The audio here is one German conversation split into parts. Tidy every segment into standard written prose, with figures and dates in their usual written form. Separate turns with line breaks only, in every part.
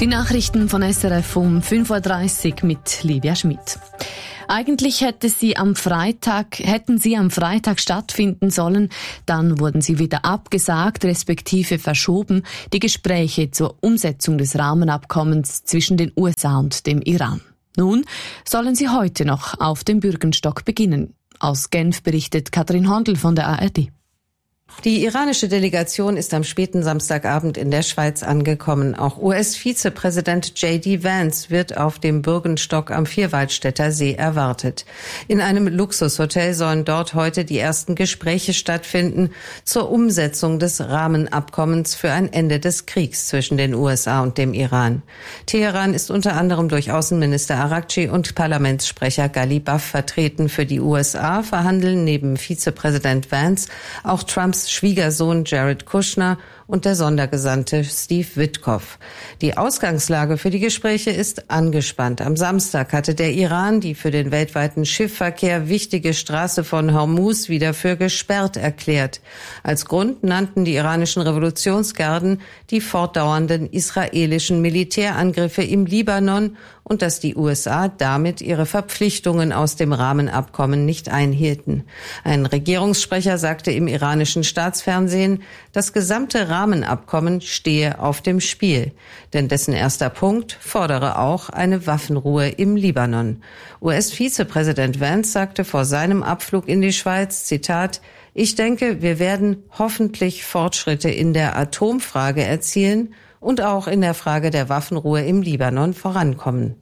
Die Nachrichten von SRF um 5.30 Uhr mit Livia Schmidt. Eigentlich hätten sie am Freitag stattfinden sollen, dann wurden sie wieder abgesagt, respektive verschoben, die Gespräche zur Umsetzung des Rahmenabkommens zwischen den USA und dem Iran. Nun sollen sie heute noch auf dem Bürgenstock beginnen. Aus Genf berichtet Katrin Hondl von der ARD.
Die iranische Delegation ist am späten Samstagabend in der Schweiz angekommen. Auch US-Vizepräsident J.D. Vance wird auf dem Bürgenstock am Vierwaldstätter See erwartet. In einem Luxushotel sollen dort heute die ersten Gespräche stattfinden zur Umsetzung des Rahmenabkommens für ein Ende des Kriegs zwischen den USA und dem Iran. Teheran ist unter anderem durch Außenminister Araghchi und Parlamentssprecher Ghalibaf vertreten. Für die USA verhandeln neben Vizepräsident Vance auch Trumps Schwiegersohn Jared Kushner und der Sondergesandte Steve Witkoff. Die Ausgangslage für die Gespräche ist angespannt. Am Samstag hatte der Iran die für den weltweiten Schiffverkehr wichtige Straße von Hormuz wieder für gesperrt erklärt. Als Grund nannten die iranischen Revolutionsgarden die fortdauernden israelischen Militärangriffe im Libanon und dass die USA damit ihre Verpflichtungen aus dem Rahmenabkommen nicht einhielten. Ein Regierungssprecher sagte im iranischen Staatsfernsehen, das gesamte Rahmenabkommen stehe auf dem Spiel, denn dessen erster Punkt fordere auch eine Waffenruhe im Libanon. US-Vizepräsident Vance sagte vor seinem Abflug in die Schweiz, Zitat, ich denke, wir werden hoffentlich Fortschritte in der Atomfrage erzielen und auch in der Frage der Waffenruhe im Libanon vorankommen.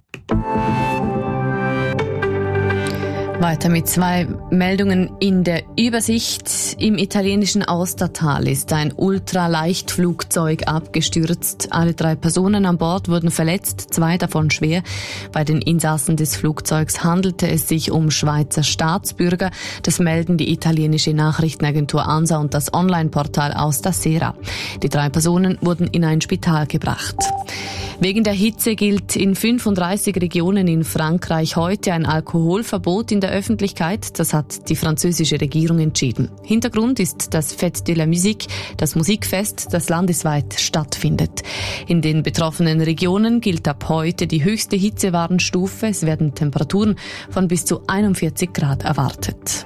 Weiter mit 2 Meldungen in der Übersicht. Im italienischen Aostatal ist ein Ultraleichtflugzeug abgestürzt. Alle 3 Personen an Bord wurden verletzt, 2 davon schwer. Bei den Insassen des Flugzeugs handelte es sich um Schweizer Staatsbürger. Das melden die italienische Nachrichtenagentur ANSA und das Online-Portal Aostasera. Die 3 Personen wurden in ein Spital gebracht. Wegen der Hitze gilt in 35 Regionen in Frankreich heute ein Alkoholverbot in der Öffentlichkeit. Das hat die französische Regierung entschieden. Hintergrund ist das Fête de la Musique, das Musikfest, das landesweit stattfindet. In den betroffenen Regionen gilt ab heute die höchste Hitzewarnstufe. Es werden Temperaturen von bis zu 41 Grad erwartet.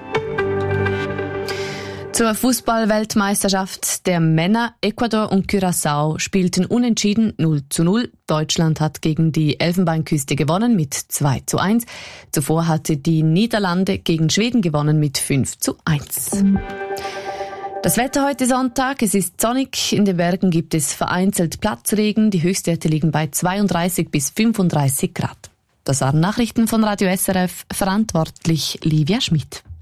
Zur Fußball-Weltmeisterschaft der Männer. Ecuador und Curaçao spielten unentschieden 0:0. Deutschland hat gegen die Elfenbeinküste gewonnen mit 2:1. Zuvor hatte die Niederlande gegen Schweden gewonnen mit 5:1. Das Wetter heute Sonntag, es ist sonnig, in den Bergen gibt es vereinzelt Platzregen, die Höchstwerte liegen bei 32 bis 35 Grad. Das waren Nachrichten von Radio SRF, verantwortlich Livia Schmidt.